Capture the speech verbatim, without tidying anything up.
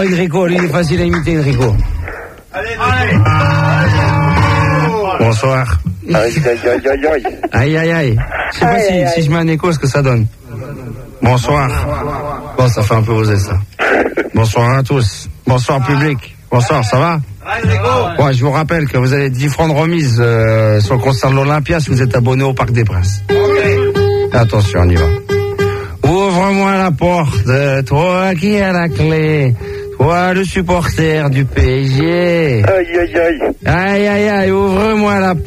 Enrico, lui, il est facile à imiter, Enrico. Allez, allez. Bonsoir. Aïe, aïe, aïe, aïe, aïe. Aïe, aïe, aïe. Je sais pas aïe, si, aïe. si je mets un écho, ce que ça donne. Bonsoir. Bon, ça fait un peu oser, ça. Bonsoir à tous. Bonsoir, public. Bonsoir, ça va? Bon, je vous rappelle que vous avez dix francs de remise euh, sur le concert de l'Olympia si vous êtes abonné au Parc des Princes. Attention, on y va. Ouvre-moi la porte, toi qui as la clé, toi le supporter du P S G. Aïe, aïe, aïe. Aïe, aïe, aïe, ouvre-moi la porte.